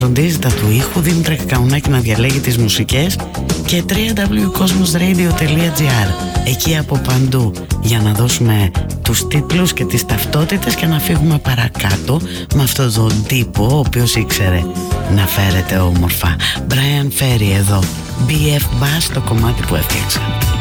φροντίζεται του ήχου, Δήμητρα Κακαουνάκη να διαλέγει τις μουσικές και www.cosmosradio.gr, εκεί από παντού, για να δώσουμε τους τίτλους και τις ταυτότητες και να φύγουμε παρακάτω με αυτόν τον τύπο ο οποίος ήξερε να φέρεται όμορφα. Brian Ferry εδώ, BF Bass, το κομμάτι που έφτιαξα.